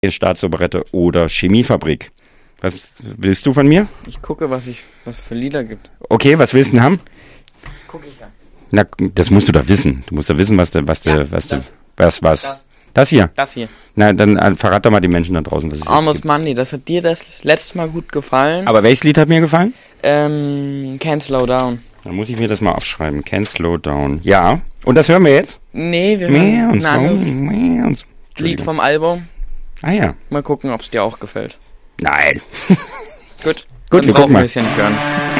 Staatsoperette oder Chemiefabrik. Was willst du von mir? Ich gucke, was für Lieder gibt. Okay, was willst du denn haben? Gucke ich an. Na, das musst du doch wissen. Du musst doch wissen, was. Das hier? Das hier. Na, dann verrat doch mal die Menschen da draußen, was es Almost Money, das hat dir das letzte Mal gut gefallen. Aber welches Lied hat mir gefallen? Can't Slow Down. Dann muss ich mir das mal aufschreiben. Can't Slow Down. Ja. Und das hören wir jetzt? Nee, wir hören ein anderes Lied vom Album. Ah ja. Mal gucken, ob es dir auch gefällt. Nein. Gut, Gut, wir gucken brauchen mal. wir es ja nicht hören.